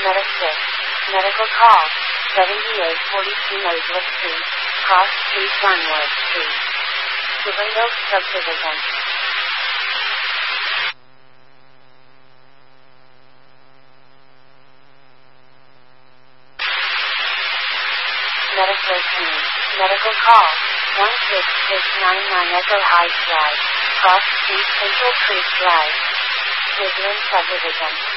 Meta-6. Medical call. 7842 Noseless Street, Cross Street, Barnwood Street. Woodland Oaks Subdivision. Meta-13. Medical call. 16699 Echo Heights Drive, Cross Street, Central Creek Drive. Woodland Subdivision.